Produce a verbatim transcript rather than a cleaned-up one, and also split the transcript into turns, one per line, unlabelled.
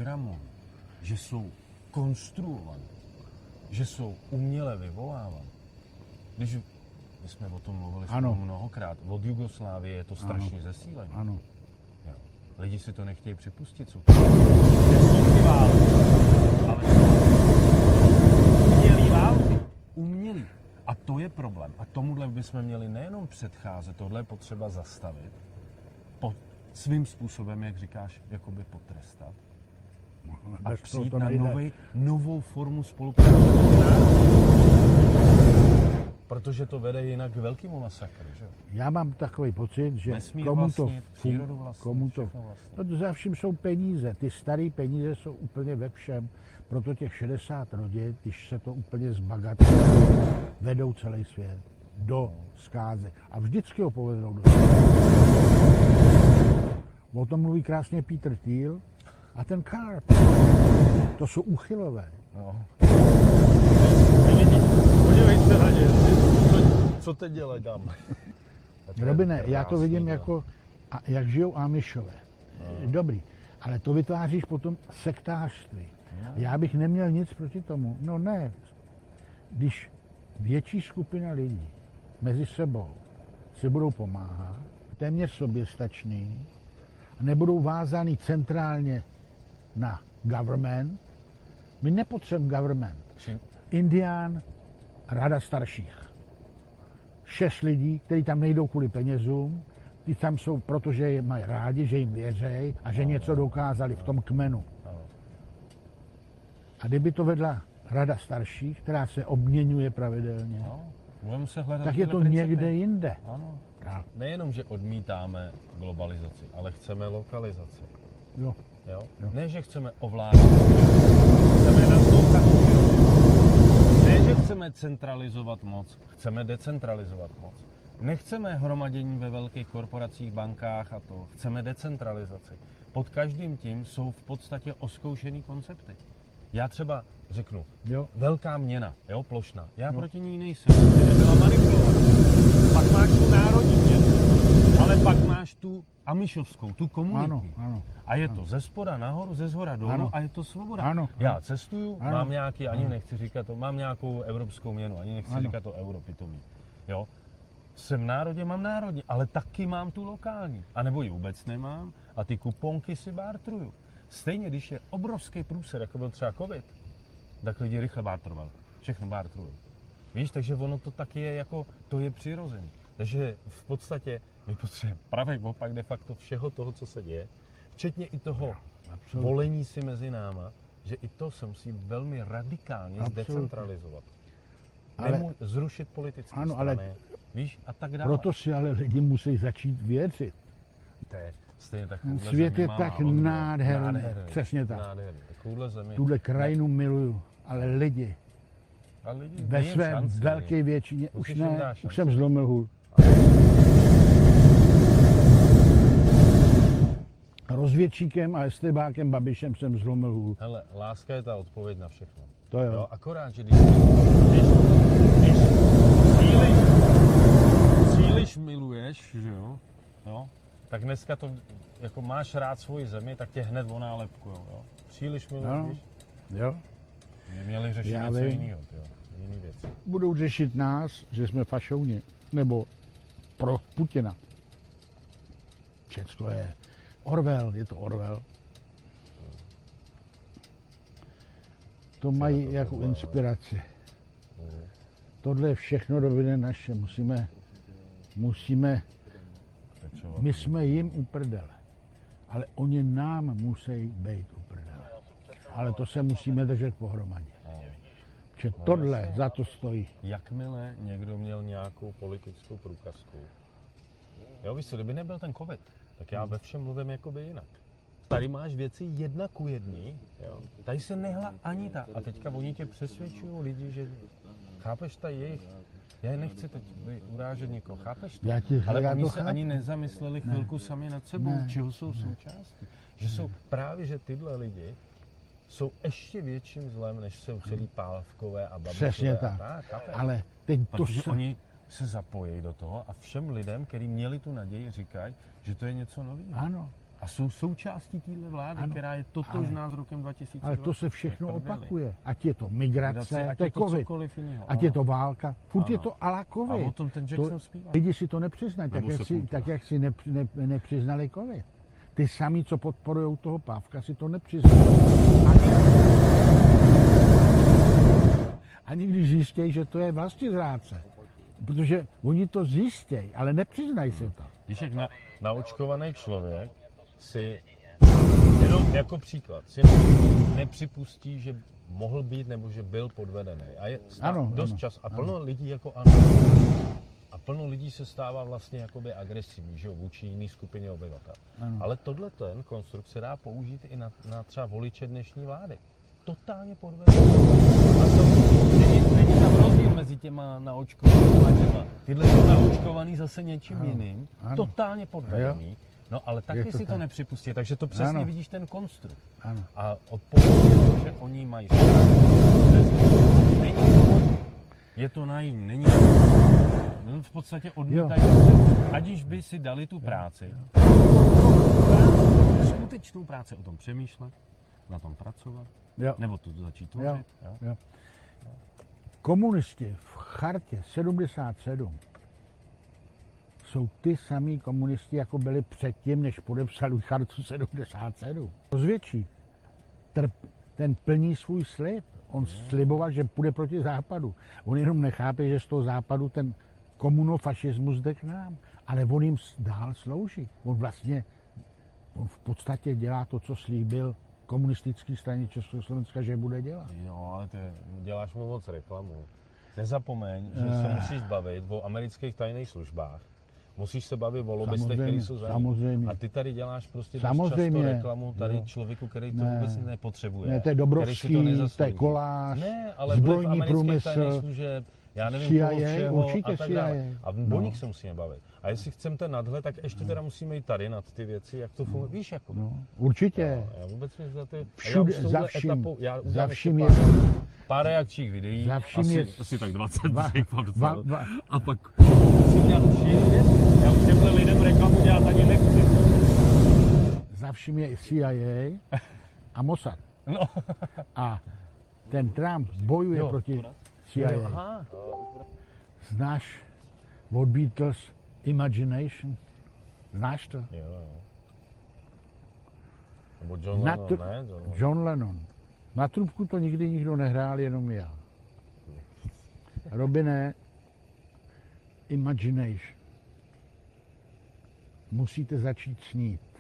programové, že jsou konstruované, že jsou uměle vyvolávané. Když my jsme o tom mluvili
ano.
mnohokrát, od Jugoslávie je to strašně ano. zesílené.
Ano.
Jo. Lidi si to nechtějí připustit, jsou to desítky války, ale umělý války, umělý. A to je problém. A tomuhle bychom měli nejenom předcházet, tohle je potřeba zastavit, po, svým způsobem, jak říkáš, jakoby potrestat. A přijít na nový, novou formu spolupráce. Protože to vede jinak k velkému masakru, že?
Já mám takový pocit, že
Nesmí
komu to,
vlastnit, přírodu vlastnit,
komu to, no to za vším jsou peníze, ty staré peníze jsou úplně ve všem, proto těch šedesát rodin, když se to úplně zbagatelizuje, vedou celý svět do zkázy a vždycky ho povedou do zkázy. O tom mluví krásně Peter Thiel a ten Karp, to jsou úchylové.
No. Podívej se na ně, co teď dělají tam?
Robine, já to vidím jako, a jak žijou Amišové. No. Dobrý, ale to vytváříš potom sektářství. No. Já bych neměl nic proti tomu. No ne, když větší skupina lidí mezi sebou si budou pomáhat, téměř soběstační, nebudou vázány centrálně na government, my nepotřebujeme government. Indián, rada starších. Šest lidí, kteří tam nejdou kvůli penězům, ty tam jsou, protože je mají rádi, že jim věří a že něco dokázali v tom kmenu. A kdyby to vedla rada starších, která se obměňuje pravidelně,
no, se hledat
tak je to principy. Někde jinde.
Ano. Nejenom, že odmítáme globalizaci, ale chceme lokalizaci.
Jo.
Jo? Jo. Ne, že chceme ovládat, chceme naslouchat. Ne, že chceme centralizovat moc, chceme decentralizovat moc. Nechceme hromadění ve velkých korporacích, bankách a to. Chceme decentralizaci. Pod každým tím jsou v podstatě oskoušený koncepty. Já třeba řeknu, jo. velká měna, jo, plošná. Já jo. proti ní nejsem, protože byla manipulovaná. Pak máš tu národní měnu, ale pak máš tu amišovskou, tu komunitní.
Ano, ano,
a je
ano.
to ze spoda nahoru, ze zhora dolů ano. a je to svoboda.
Ano,
Já cestuju,
ano,
mám nějaký, ani
ano.
nechci říkat to, mám nějakou evropskou měnu, ani nechci
ano.
říkat to euro pitomí. Jo. Jsem v národě, mám národní, ale taky mám tu lokální. A nebo ji vůbec nemám a ty kuponky si bartruju. Stejně, když je obrovský průser, jako byl třeba covid, tak lidi rychle bartrovali. Všechno bartrují. Víš, takže ono to taky je jako, to je přirozené. Takže v podstatě my potřebujeme pravý opak de facto všeho toho, co se děje, včetně i toho Absolutně. volení si mezi náma, že i to se musí velmi radikálně Absolutně. zdecentralizovat. Ale, Nemu zrušit politické
ano,
strany,
ale
víš, a tak dále.
Proto si ale lidi musí začít věřit.
To je stejně tak.
Svět je tak nádherný. Přesně tak.
Nádherný.
Tuhle krajinu ne. miluju, ale lidi,
a lidi
ve své šanci, velké většině, už ne, už jsem zlomil hůl. Rozvědčíkem a estebákem Babišem jsem zlomil hůl.
Hele, láska je ta odpověď na všechno.
To jo.
jo akorát, že když, když, když příliš, příliš miluješ, že jo, jo, tak dneska to, jako máš rád svoji zemi, tak tě hned onálepkujou, jo. Příliš miluješ,
no. jo.
Mě měli řešit
Já
něco
vím.
jiného, jo, jiný věci.
Budou řešit nás, že jsme fašouni, nebo pro Putina. Všecko je Orwell, je to Orwell. To mají to jako inspiraci. Mm. Tohle je všechno dobře naše, musíme, musíme, my jsme jim u prdele, ale oni nám musí být u prdele. Ale to se musíme držet pohromadě. Že tohle za to stojí.
Jakmile někdo měl nějakou politickou průkazku, jo, víš co, kdyby nebyl ten covid, tak já ve všem mluvím jakoby jinak. Tady máš věci jedna ku jedný, jo. Tady se nehla ani ta. A teďka oni tě přesvědčují lidi, že chápeš ta jejich, já je nechci teď urážet někoho, chápeš to?
Já ti,
ale
já
oni
to
se
chápu.
ani nezamysleli chvilku ne. sami nad sebou,
ne.
čeho jsou součástí. Že jsou právě, že tyhle lidi jsou ještě větším zlem, než jsou celý Pálvkové a Babišové.
Přesně tak.
A tak
ale teď to
se...
se...
oni se zapojí do toho a všem lidem, kteří měli tu naději, říkají, že to je něco nového.
Ano,
A jsou součástí téhle vlády,
Ano,
která je totožná s rokem dva tisíce dvacet.
Ale to se všechno
To je prdeli.
opakuje. Ať je to migrace,
Ať
to
je
je
to
covid.
cokoliv jiného.
Ať
ano.
je to válka, furt
Ano.
je to ala
A
covid.
o tom ten
To,
Jackson zpívá.
lidi si to nepřiznají, tak
Nebo
jak,
se
si,
kultura.
tak jak si ne, ne, nepřiznali covid. Ty sami, co podporují toho Pávka, si to nepřiznají. Ani, ani když zjistějí, že to je vlastizrádce. Protože oni to zjistějí, ale nepřiznají si to.
Když jak na, naočkovaný člověk si, jenom jako příklad, si nepřipustí, že mohl být nebo že byl podvedený. A je stá,
Ano,
dost
ano,
čas. A
ano.
plno lidí jako ano. A plno lidí se stává vlastně jakoby agresivní, že jo, vůči jiný skupině obyvatel.
Ano.
Ale tohle ten konstrukt se dá použít i na, na třeba voliče dnešní vlády. Totálně podvedený. A to není, není tam rozdíl mezi těma naočkovanými a těma. Tyhle jsou naočkovaný zase něčím
Ano,
jiným.
ano.
Totálně podvedený. No ale taky
to
si to
tak.
nepřipustí, takže to přesně
Ano.
vidíš ten konstrukt.
Ano.
A odpověď je to, že oni mají strach. Není to možné. Je to naivní, není to no, v podstatě odmítají, aniž by si dali tu práci. Skutečnou práci o tom přemýšlet, na tom pracovat,
Jo.
nebo to začít
Jo.
tvořit. Jo.
Jo. Komunisti v chartě sedmdesát sedm jsou ty samý komunisti, jako byli předtím, než podepsali chartu sedmdesát sedm. To zvětší. Trp, ten plní svůj slib. On sliboval, že půjde proti západu. On jenom nechápe, že z toho západu ten komunofašismus jde k nám. Ale on jim dál slouží. On vlastně, on v podstatě dělá to, co slíbil komunistické straně Československa, že bude dělat.
Jo, ale ty děláš mu moc reklamu. Nezapomeň, že se
Eh.
musíš bavit o amerických tajných službách. Musíš se bavit o lobbystech,
Samozřejmě,
kteří jsou za ním.
samozřejmě.
A ty tady děláš prostě dost
Samozřejmě,
často reklamu tady
jo.
člověku, který to
Ne.
vůbec nepotřebuje.
Ne, to je
který si
Dobrovský, to
nezaslouží.
je Kolář,
Ne, ale vliv
zbrojní
amerických tajných
průmysl,
služeb, já nevím,
C I A,
koho všeho
určitě
a tak
C I A.
dále. A o
No.
nich se musíme bavit. A jestli chceme ten nadhled, tak ještě teda musíme jít tady nad ty věci, jak to funguje. Víš, jako.
no, určitě.
Já vůbec mě za ty... a já
Všude,
už s touhle
za vším,
etapou, já
za
udělám
vším
ještě
je,
pár, pár reakčních videí,
za vším
asi,
je-
asi tak dvacet
va,
bych mám
va,
docela.
va,
A pak musím dělat už jiný věc. Já už těmhle lidem reklamu dělat ani nechci.
za vším je C I A a Mossad.
No.
A ten Trump bojuje
Jo.
proti C I A.
Aha.
Znáš od Beatles Imagination? Znáš to?
Jo, jo. Nebo John
Na
Lennon,
tr-
ne? John Lennon.
John Lennon. Na trubku to nikdy nikdo nehrál, jenom já. Robine, Imagination. Musíte začít snít.